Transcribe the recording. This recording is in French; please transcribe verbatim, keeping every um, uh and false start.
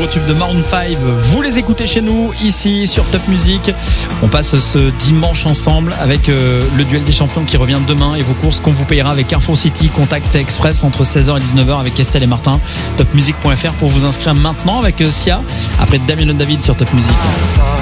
gros tubes de Maroon cinq. Vous les écoutez chez nous, ici sur Top Music. On passe ce dimanche ensemble avec euh, le duel des champions qui revient demain et vos courses qu'on vous payera avec Carrefour City, Contact Express entre seize heures et dix-neuf heures avec Estelle et Martin. Top Music point F R pour vous inscrire maintenant avec euh, Sia. Après Damien David sur Top Music.